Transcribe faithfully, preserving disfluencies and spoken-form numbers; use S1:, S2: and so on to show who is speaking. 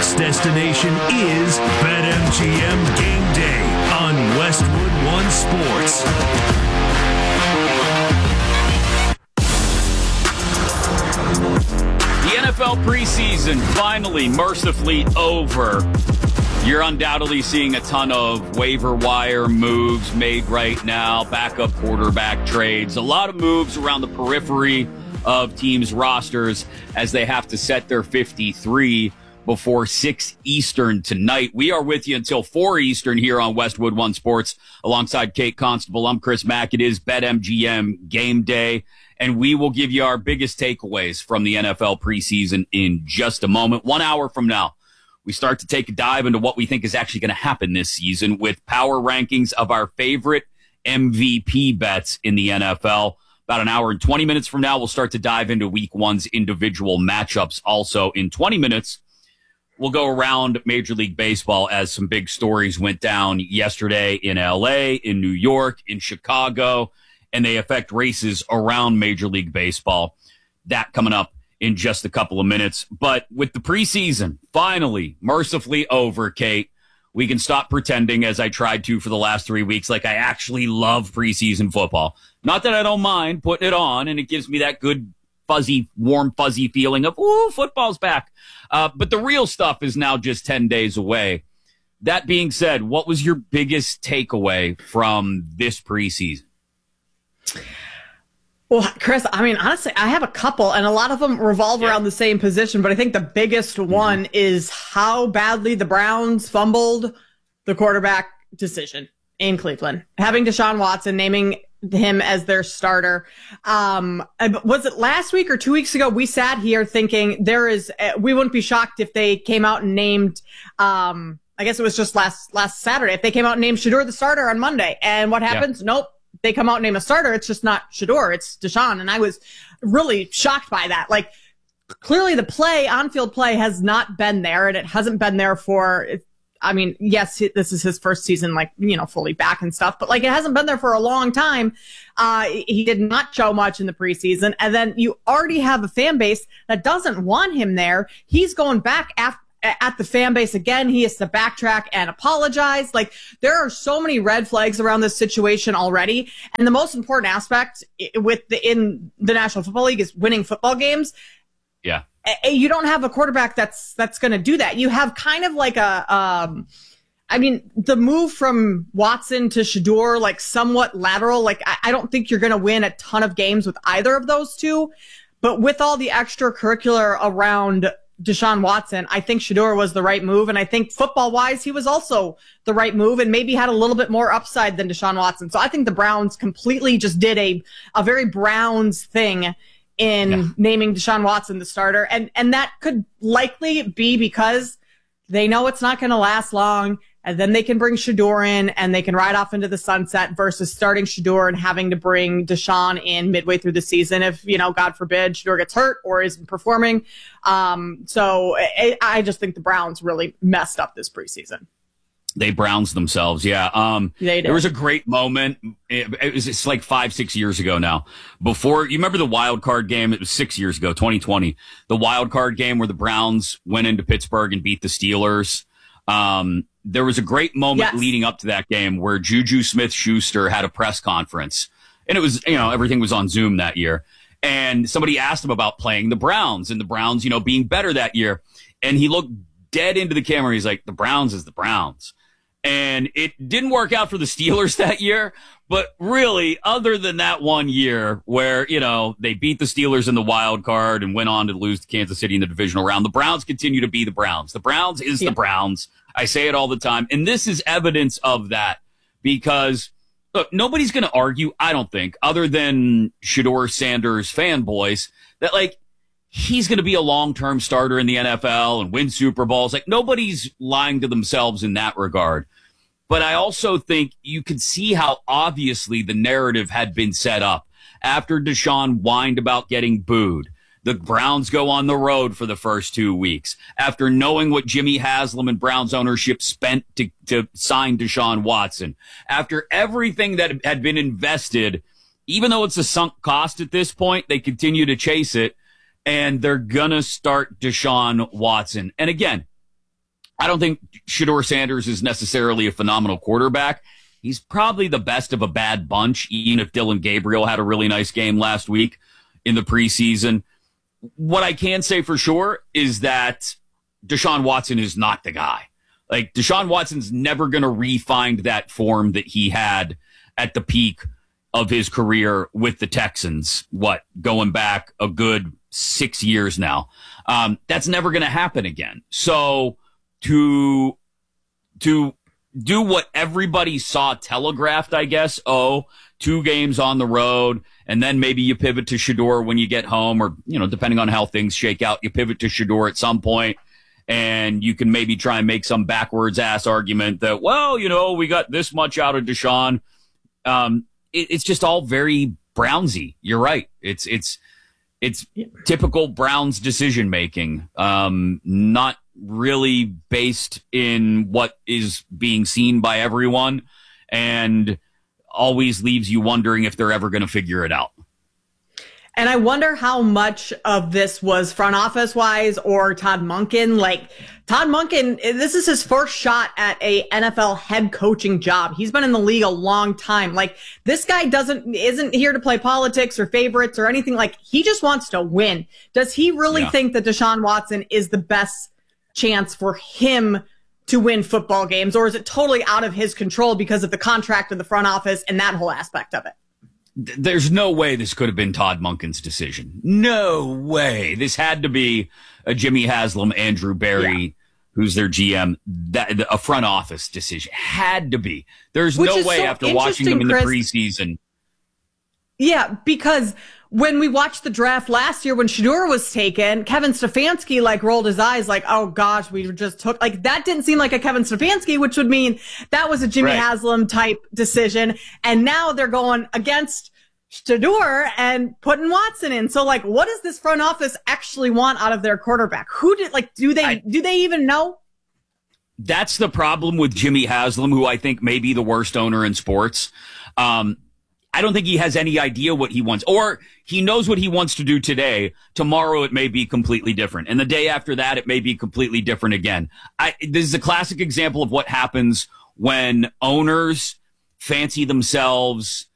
S1: next destination is BetMGM Game Day on Westwood One Sports.
S2: The N F L preseason finally, mercifully over. You're undoubtedly seeing a ton of waiver wire moves made right now, backup quarterback trades, a lot of moves around the periphery of teams' rosters as they have to set their fifty-three before six Eastern tonight. We are with you until four Eastern here on Westwood One Sports alongside Kate Constable. I'm Chris Mack. It is BetMGM Game Day, and we will give you our biggest takeaways from the N F L preseason in just a moment. One hour from now, we start to take a dive into what we think is actually going to happen this season with power rankings of our favorite M V P bets in the N F L. About an hour and twenty minutes from now, we'll start to dive into week one's individual matchups. Also, in twenty minutes, we'll go around Major League Baseball as some big stories went down yesterday in L A, in New York, in Chicago, and they affect races around Major League Baseball. That coming up in just a couple of minutes. But with the preseason finally, mercifully over, Kate, we can stop pretending, as I tried to for the last three weeks, like I actually love preseason football. Not that I don't mind putting it on, and it gives me that good, fuzzy, warm, fuzzy feeling of, ooh, football's back. Uh, but the real stuff is now just ten days away. That being said, what was your biggest takeaway from this preseason?
S3: Well, Chris, I mean, honestly, I have a couple, and a lot of them revolve yeah. around the same position, but I think the biggest one mm-hmm. is how badly the Browns fumbled the quarterback decision in Cleveland. Having Deshaun Watson, naming him as their starter. Um, was it last week or two weeks ago? We sat here thinking there is, we wouldn't be shocked if they came out and named, um, I guess it was just last, last Saturday, if they came out and named Shedeur the starter on Monday. And what happens? Yeah. Nope. They come out and name a starter. It's just not Shedeur. It's Deshaun. And I was really shocked by that. Like, clearly the play, on-field play has not been there, and it hasn't been there for, I mean, yes, this is his first season, like, you know, fully back and stuff, but like it hasn't been there for a long time. Uh, he did not show much in the preseason. And then you already have a fan base that doesn't want him there. He's going back after, at the fan base again. He has to backtrack and apologize. Like, there are so many red flags around this situation already. And the most important aspect with the, in the National Football League is winning football games.
S2: Yeah.
S3: You don't have a quarterback that's, that's going to do that. You have kind of like a, um, I mean, the move from Watson to Shedeur, like somewhat lateral. Like, I, I don't think you're going to win a ton of games with either of those two, but with all the extracurricular around Deshaun Watson, I think Shedeur was the right move. And I think football wise, he was also the right move and maybe had a little bit more upside than Deshaun Watson. So I think the Browns completely just did a, a very Browns thing in yeah. naming Deshaun Watson the starter. And, and that could likely be because they know it's not going to last long. And then they can bring Shedeur in and they can ride off into the sunset versus starting Shedeur and having to bring Deshaun in midway through the season if, you know, God forbid, Shedeur gets hurt or isn't performing. Um, so I, I just think the Browns really messed up this preseason.
S2: They Browns themselves, yeah. Um,
S3: they did.
S2: There was a great moment. It, it was it's like five, six years ago now. Before, you remember the wild card game? It was six years ago, twenty twenty. The wild card game where the Browns went into Pittsburgh and beat the Steelers. Um, there was a great moment yes. leading up to that game where Juju Smith-Schuster had a press conference, and it was, you know, everything was on Zoom that year. And somebody asked him about playing the Browns and the Browns, you know, being better that year. And he looked dead into the camera. He's like, the Browns is the Browns. And it didn't work out for the Steelers that year. But really, other than that one year where, you know, they beat the Steelers in the wild card and went on to lose to Kansas City in the divisional round, the Browns continue to be the Browns. The Browns is yeah. the Browns. I say it all the time. And this is evidence of that because, look, nobody's going to argue, I don't think, other than Shedeur Sanders fanboys, that, like, he's going to be a long-term starter in the N F L and win Super Bowls. Like, nobody's lying to themselves in that regard. But I also think you could see how obviously the narrative had been set up after Deshaun whined about getting booed. The Browns go on the road for the first two weeks after knowing what Jimmy Haslam and Browns ownership spent to, to sign Deshaun Watson. After everything that had been invested, even though it's a sunk cost at this point, they continue to chase it, and they're going to start Deshaun Watson. And again, I don't think Shedeur Sanders is necessarily a phenomenal quarterback. He's probably the best of a bad bunch, even if Dylan Gabriel had a really nice game last week in the preseason. What I can say for sure is that Deshaun Watson is not the guy. Like, Deshaun Watson's never going to re-find that form that he had at the peak of his career with the Texans, what, going back a good six years now. Um, that's never going to happen again. So to to do what everybody saw telegraphed, I guess, oh, two games on the road, and then maybe you pivot to Shedeur when you get home, or, you know, depending on how things shake out, you pivot to Shedeur at some point, and you can maybe try and make some backwards ass argument that, well, you know, we got this much out of Deshaun. Um, it, it's just all very Brownsy. You're right. It's it's it's yeah. typical Browns decision making, um, not really based in what is being seen by everyone, and always leaves you wondering if they're ever going to figure it out.
S3: And I wonder how much of this was front office wise or Todd Monken. Like, Todd Monken, this is his first shot at a N F L head coaching job. He's been in the league a long time. Like, this guy doesn't, isn't here to play politics or favorites or anything. Like, he just wants to win. Does he really yeah. think that Deshaun Watson is the best chance for him to win football games? Or is it totally out of his control because of the contract of the front office and that whole aspect of it?
S2: There's no way this could have been Todd Monken's decision. No way. This had to be a Jimmy Haslam, Andrew Berry, yeah. who's their G M, that, a front office decision. Had to be. There's Which no way so after watching them in Chris, the preseason.
S3: Yeah, because when we watched the draft last year, when Shedeur was taken, Kevin Stefanski like rolled his eyes like, oh gosh, we just took, like, that didn't seem like a Kevin Stefanski, which would mean that was a Jimmy right. Haslam type decision. And now they're going against Shedeur and putting Watson in. So, like, what does this front office actually want out of their quarterback? Who did, like, do they, I, do they even know?
S2: That's the problem with Jimmy Haslam, who I think may be the worst owner in sports. Um, I don't think he has any idea what he wants, or he knows what he wants to do today. Tomorrow it may be completely different. And the day after that, it may be completely different again. I, this is a classic example of what happens when owners fancy themselves